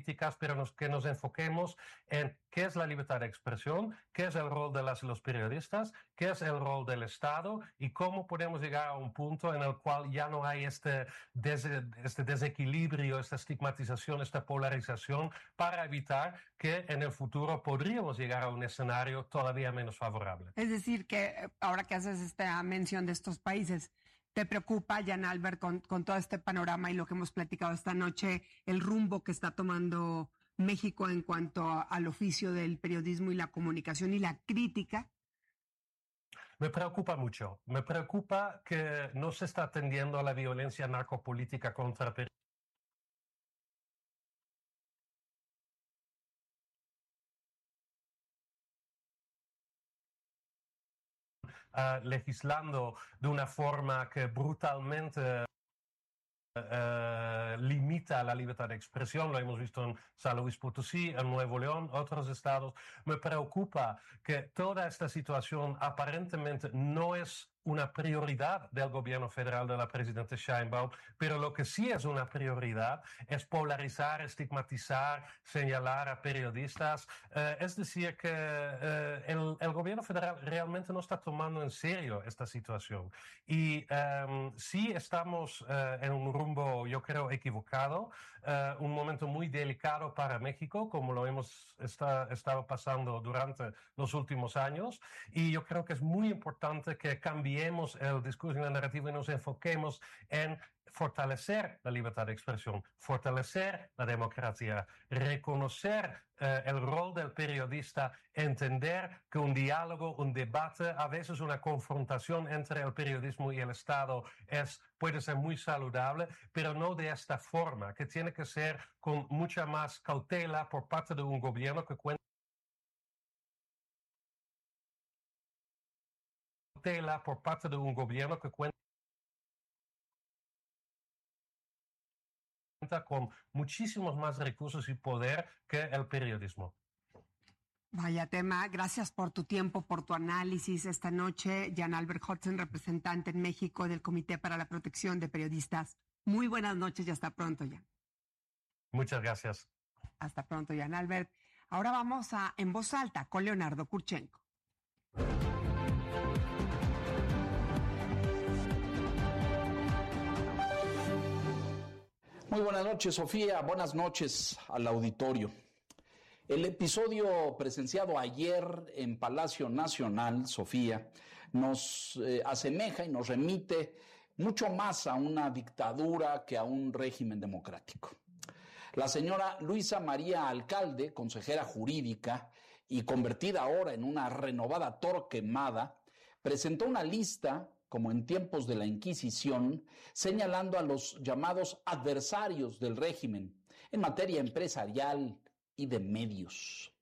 críticas, pero que nos enfoquemos en qué es la libertad de expresión, qué es el rol de los periodistas, qué es el rol del Estado y cómo podemos llegar a un punto en el cual ya no hay este desequilibrio, esta estigmatización, esta polarización, para evitar que en el futuro podríamos llegar a un escenario todavía menos favorable. Es decir, que ahora que haces esta mención de estos países, ¿te preocupa, Jan Albert, con todo este panorama y lo que hemos platicado esta noche, el rumbo que está tomando México en cuanto al oficio del periodismo y la comunicación y la crítica? Me preocupa mucho. Me preocupa que no se está atendiendo a la violencia narcopolítica contra legislando de una forma que brutalmente limita la libertad de expresión. Lo hemos visto en San Luis Potosí, en Nuevo León, otros estados. Me preocupa que toda esta situación aparentemente no es una prioridad del gobierno federal de la presidenta Sheinbaum, pero lo que sí es una prioridad es polarizar, estigmatizar, señalar a periodistas. Es decir, que el gobierno federal realmente no está tomando en serio esta situación. Y sí estamos en un rumbo, yo creo, equivocado, un momento muy delicado para México, como lo hemos estado pasando durante los últimos años, y yo creo que es muy importante que cambiemos el discurso y la narrativa y nos enfoquemos en fortalecer la libertad de expresión, fortalecer la democracia, reconocer el rol del periodista, entender que un diálogo, un debate, a veces una confrontación entre el periodismo y el Estado puede ser muy saludable, pero no de esta forma, que tiene que ser con mucha más cautela por parte de un gobierno que cuenta por parte de un gobierno que cuenta con muchísimos más recursos y poder que el periodismo. Vaya tema. Gracias por tu tiempo, por tu análisis esta noche. Jan Albert Hudson, representante en México del Comité para la Protección de Periodistas. Muy buenas noches y hasta pronto, Jan. Muchas gracias. Hasta pronto, Jan Albert. Ahora vamos a En Voz Alta con Leonardo Kurchenko. Muy buenas noches, Sofía. Buenas noches al auditorio. El episodio presenciado ayer en Palacio Nacional, Sofía, nos asemeja y nos remite mucho más a una dictadura que a un régimen democrático. La señora Luisa María Alcalde, consejera jurídica y convertida ahora en una renovada Torquemada, presentó una lista, como en tiempos de la Inquisición, señalando a los llamados adversarios del régimen en materia empresarial y de medios.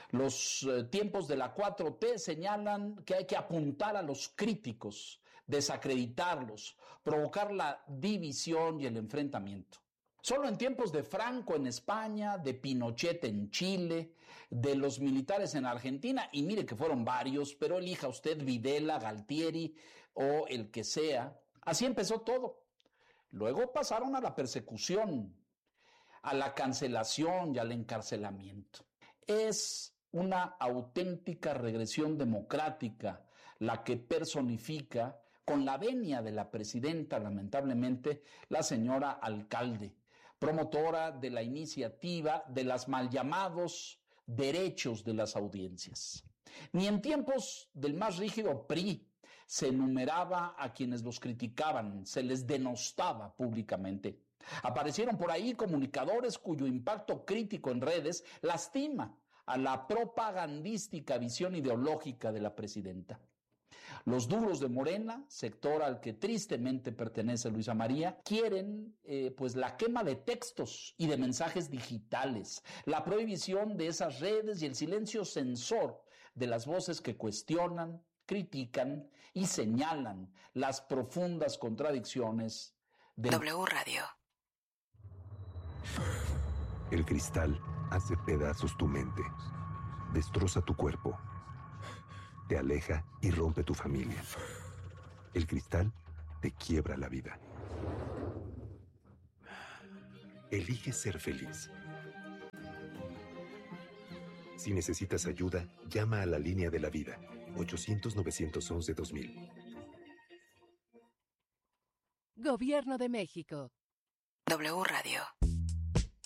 Los tiempos de la 4T señalan que hay que apuntar a los críticos, desacreditarlos, provocar la división y el enfrentamiento. Solo en tiempos de Franco en España, de Pinochet en Chile, de los militares en Argentina, y mire que fueron varios, pero elija usted Videla, Galtieri o el que sea, así empezó todo. Luego pasaron a la persecución, a la cancelación y al encarcelamiento. Es una auténtica regresión democrática la que personifica, con la venia de la presidenta, lamentablemente, la señora Alcalde, promotora de la iniciativa de las mal llamados derechos de las audiencias. Ni en tiempos del más rígido PRI se enumeraba a quienes los criticaban, se les denostaba públicamente. Aparecieron por ahí comunicadores cuyo impacto crítico en redes lastima a la propagandística visión ideológica de la presidenta. Los duros de Morena, sector al que tristemente pertenece Luisa María, quieren pues la quema de textos y de mensajes digitales, la prohibición de esas redes y el silencio censor de las voces que cuestionan, critican y señalan las profundas contradicciones de W Radio. El cristal hace pedazos tu mente, destroza tu cuerpo, te aleja y rompe tu familia. El cristal te quiebra la vida. Elige ser feliz. Si necesitas ayuda, llama a la línea de la vida, 800-911-2000. Gobierno de México. W Radio.